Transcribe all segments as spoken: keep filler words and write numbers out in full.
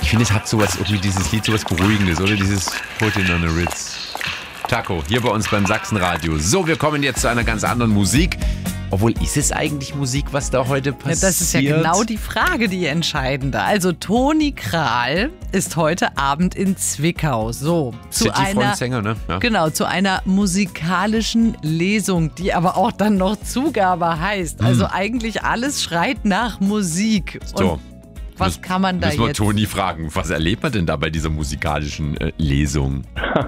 Ich finde, es hat sowas, irgendwie dieses Lied, sowas Beruhigendes, oder? Dieses Put in on a Ritz. Taco, hier bei uns beim Sachsenradio. So, wir kommen jetzt zu einer ganz anderen Musik. Obwohl, ist es eigentlich Musik, was da heute passiert? Ja, das ist ja genau die Frage, die entscheidende. Also Toni Kral ist heute Abend in Zwickau. So, zu einer, Sänger, ne? Ja. Genau, zu einer musikalischen Lesung, die aber auch dann noch Zugabe heißt. Also hm. eigentlich alles schreit nach Musik. So. Und was das kann man da müssen wir jetzt? Toni fragen, was erlebt man denn da bei dieser musikalischen äh, Lesung?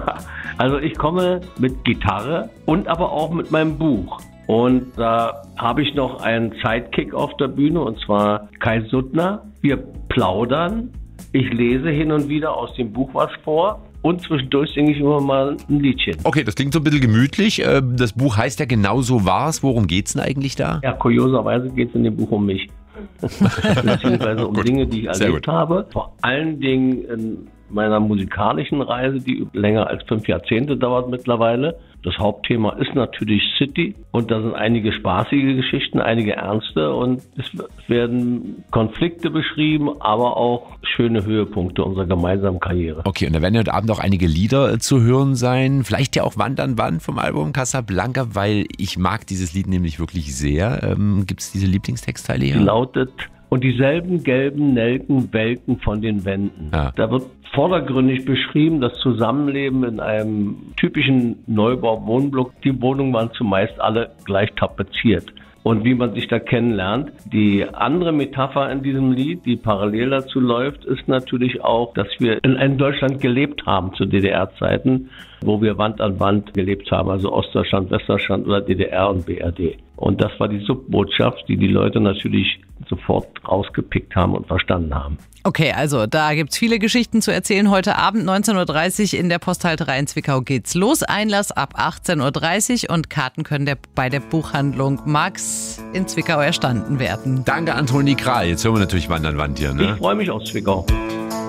Also ich komme mit Gitarre und aber auch mit meinem Buch. Und da habe ich noch einen Sidekick auf der Bühne, und zwar Kai Suttner. Wir plaudern, ich lese hin und wieder aus dem Buch was vor und zwischendurch singe ich immer mal ein Liedchen. Okay, das klingt so ein bisschen gemütlich. Das Buch heißt ja Genauso war's. Worum geht's denn eigentlich da? Ja, kurioserweise geht es in dem Buch um mich. Beziehungsweise um Dinge, die ich erlebt habe. Vor allen Dingen in meiner musikalischen Reise, die länger als fünf Jahrzehnte dauert mittlerweile. Das Hauptthema ist natürlich City und da sind einige spaßige Geschichten, einige ernste und es werden Konflikte beschrieben, aber auch schöne Höhepunkte unserer gemeinsamen Karriere. Okay, und da werden heute Abend auch einige Lieder zu hören sein, vielleicht ja auch Wandern Wand vom Album Casablanca, weil ich mag dieses Lied nämlich wirklich sehr. Ähm, gibt es diese Lieblingstextteile hier? Die lautet: Und dieselben gelben Nelken welken von den Wänden. Ja. Da wird vordergründig beschrieben, das Zusammenleben in einem typischen Neubau-Wohnblock. Die Wohnungen waren zumeist alle gleich tapeziert. Und wie man sich da kennenlernt. Die andere Metapher in diesem Lied, die parallel dazu läuft, ist natürlich auch, dass wir in einem Deutschland gelebt haben zu D D R-Zeiten, wo wir Wand an Wand gelebt haben, also Ostdeutschland, Westdeutschland oder D D R und B R D. Und das war die Subbotschaft, die die Leute natürlich sofort rausgepickt haben und verstanden haben. Okay, also da gibt's viele Geschichten zu erzählen. Heute Abend neunzehn Uhr dreißig in der Posthalterei in Zwickau geht's los. Einlass ab achtzehn Uhr dreißig und Karten können der, bei der Buchhandlung Max in Zwickau erstanden werden. Danke an Toni Kral. Jetzt hören wir natürlich Wandern Wand hier, ne? Ich freue mich auf Zwickau.